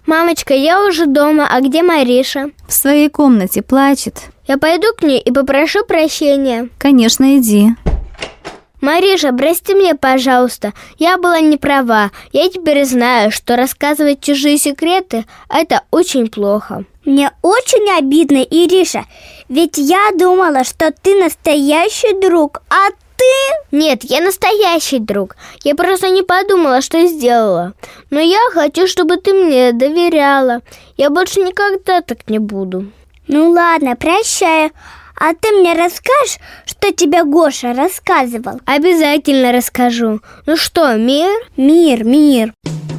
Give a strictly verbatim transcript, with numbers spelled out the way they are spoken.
Мамочка, я уже дома, а где Мариша? В своей комнате плачет. Я пойду к ней и попрошу прощения. Конечно, иди. Мариша, прости меня, пожалуйста, я была не права. Я теперь знаю, что рассказывать чужие секреты – это очень плохо. Мне очень обидно, Ириша, ведь я думала, что ты настоящий друг, а ты... Нет, я настоящий друг. Я просто не подумала, что сделала. Но я хочу, чтобы ты мне доверяла. Я больше никогда так не буду. Ну ладно, прощаю. А ты мне расскажешь, что тебе Гоша рассказывал? Обязательно расскажу. Ну что, мир? Мир, мир.